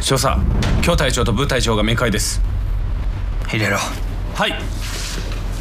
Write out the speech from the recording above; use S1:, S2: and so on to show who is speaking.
S1: 少佐、京隊長と部隊長が面会です。
S2: 入れろ。
S1: はい。